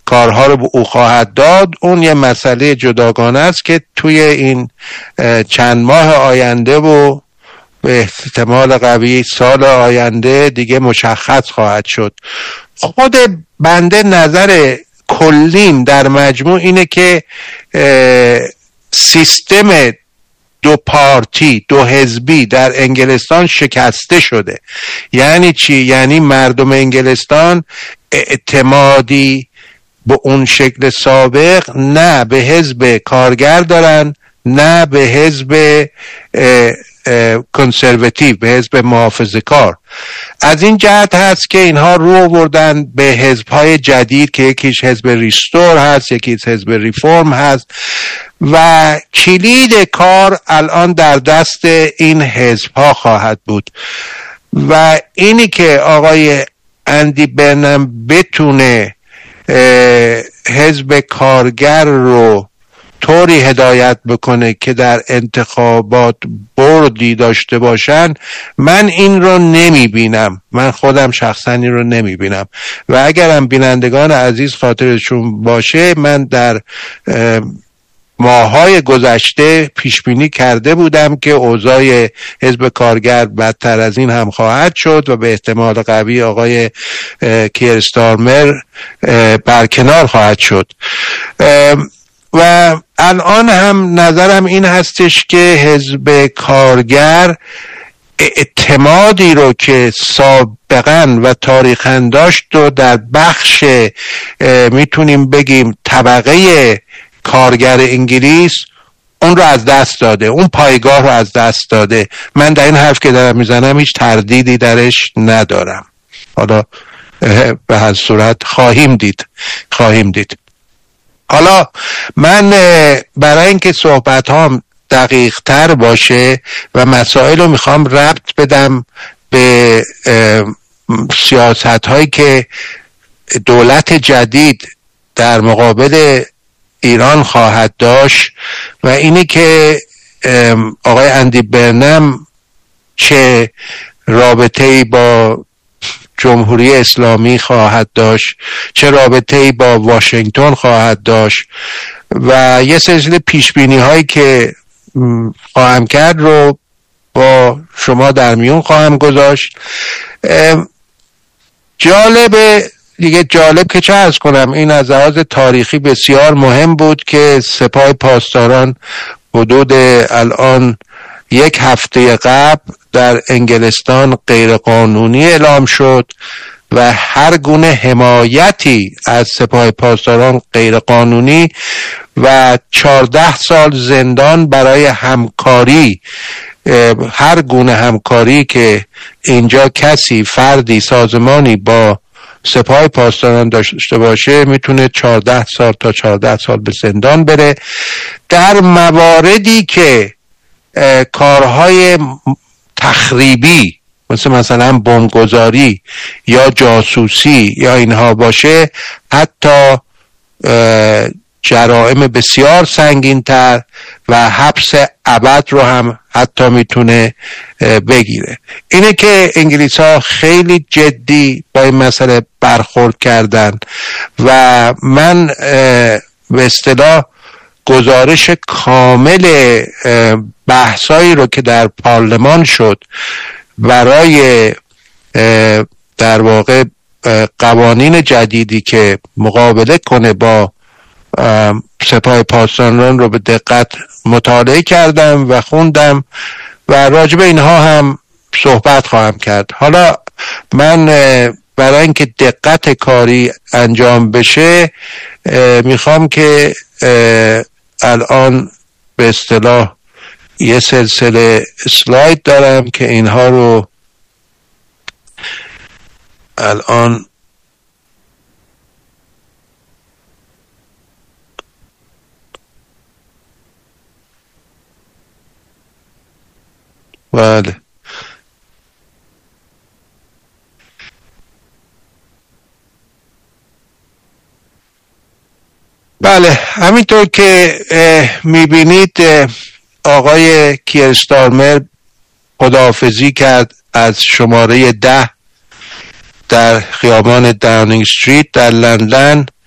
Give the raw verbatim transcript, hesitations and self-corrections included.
کارها رو به او خواهد داد، اون یه مسئله جداگانه است که توی این چند ماه آینده و به احتمال قوی سال آینده دیگه مشخص خواهد شد. خود بنده نظر کلیم در مجموع اینه که سیستم دو پارتی دو حزبی در انگلستان شکسته شده. یعنی چی؟ یعنی مردم انگلستان اعتمادی به اون شکل سابق نه به حزب کارگر دارن، نه به حزب کنسرواتیو، به حزب محافظه کار. از این جهت هست که اینها رو آوردن به حزب‌های جدید که یکیش حزب ریستور هست، یکیش حزب ریفورم هست و کلید کار الان در دست این حزب‌ها خواهد بود. و اینی که آقای اندی برنم بتونه حزب کارگر رو طوری هدایت بکنه که در انتخابات بردی داشته باشن، من این رو نمی بینم. من خودم شخصا این رو نمی بینم و اگرم بینندگان عزیز خاطرشون باشه، من در ماهای گذشته پیش بینی کرده بودم که اوضاع حزب کارگر بدتر از این هم خواهد شد و به احتمال قوی آقای کیر استارمر برکنار خواهد شد. و الان هم نظرم این هستش که حزب کارگر اعتمادی رو که سابقاً و تاریخاً داشت و در بخش میتونیم بگیم طبقه کارگر انگلیس اون رو از دست داده، اون پایگاه رو از دست داده. من در این حرف که دارم میزنم هیچ تردیدی درش ندارم. حالا به هر صورت خواهیم دید خواهیم دید حالا من برای اینکه صحبت هام دقیق تر باشه و مسائل رو میخوام ربط بدم به سیاست هایی که دولت جدید در مقابل ایران خواهد داشت و اینی که آقای اندی برنم چه رابطه‌ای با جمهوری اسلامی خواهد داشت، چه رابطه‌ای با واشنگتن خواهد داشت و یه سلسله پیشبینی هایی که خواهم کرد رو با شما در میون خواهم گذاشت. جالبه دیگه، جالب که چه عرض کنم، این از لحاظ تاریخی بسیار مهم بود که سپاه پاسداران حدود الان یک هفته قبل در انگلستان غیرقانونی اعلام شد و هر گونه حمایتی از سپاه پاسداران غیرقانونی و چهارده سال زندان برای همکاری، هر گونه همکاری که اینجا کسی فردی سازمانی با سپاه پاسداران داشته باشه میتونه چهارده سال تا چهارده سال به زندان بره در مواردی که کارهای تخریبی مثل مثلا بمبگذاری یا جاسوسی یا اینها باشه، حتی جرائم بسیار سنگین تر و حبس ابد رو هم حتی میتونه بگیره. اینه که انگلیس ها خیلی جدی با این مسئله برخورد کردن و من به اصطلاح گزارش کامل بحثایی رو که در پارلمان شد برای در واقع قوانین جدیدی که مقابله کنه با سپاه پاسداران رو به دقت مطالعه کردم و خوندم و راجع به اینها هم صحبت خواهم کرد. حالا من برای اینکه دقت کاری انجام بشه میخوام که الان به اصطلاح یه سلسله اسلاید دارم که اینها رو الان بله بله همینطور که میبینید آقای کیر استارمر خداحافظی کرد از شماره ده در خیابان داونینگ استریت در لندن